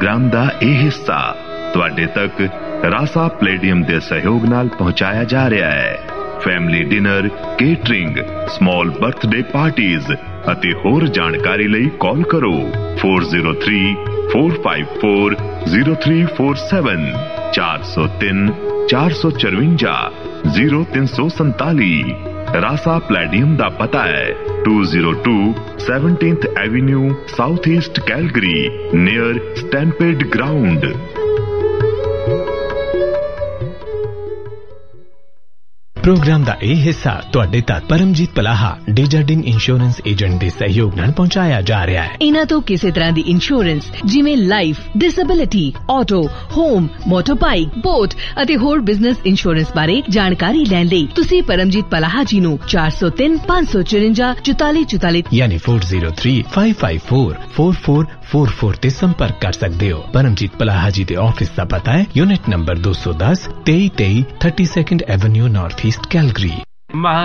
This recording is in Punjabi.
प्रोग्राम दा यह हिस्सा तुहाडे तक रासा प्लेडियम दे सहयोग नाल पहुंचाया जा रहा है। Family dinner, catering, small birthday parties अते होर जानकारी लई कॉल करो 4034540347 403 454 0347। रासा प्लेडियम दा पता है 202 17th Avenue south east Calgary near stampede ground. Programme ਦਾ ਇਹ ਹਿੱਸਾ ਤੁਹਾਡੇ ਤੱਕ ਪਰਮਜੀਤ ਪਲਾਹਾ ਡੇਜਰਡਿੰਗ ਇੰਸ਼ੋਰੈਂਸ ਏਜੰਟ ਦੇ ਸਹਿਯੋਗ ਨਾਲ ਪਹੁੰਚਾਇਆ ਜਾ ਰਿਹਾ ਹੈ। ਇਹਨਾਂ ਤੋਂ ਕਿਸੇ ਤਰ੍ਹਾਂ ਦੀ ਇੰਸ਼ੋਰੈਂਸ ਜਿਵੇਂ life, disability, auto, home, ਮੋਟਰਬਾਈਕ, boat ਅਤੇ ਹੋਰ ਬਿਜ਼ਨਸ ਇੰਸ਼ੋਰੈਂਸ ਬਾਰੇ ਜਾਣਕਾਰੀ ਲੈਣ ਲਈ ਤੁਸੀਂ ਪਰਮਜੀਤ ਪਲਾਹਾ ਜੀ ਨੂੰ 403 554 4444 ਯਾਨੀ 4035544444 ਤੇ ਸੰਪਰਕ ਕਰ ਸਕਦੇ ਹੋ। ਪਰਮਜੀਤ ਪਲਾਹਾ ਜੀ ਦੇ ਆਫਿਸ ਦਾ ਪਤਾ ਹੈ unit number 210 2323 32nd avenue north east Calgary.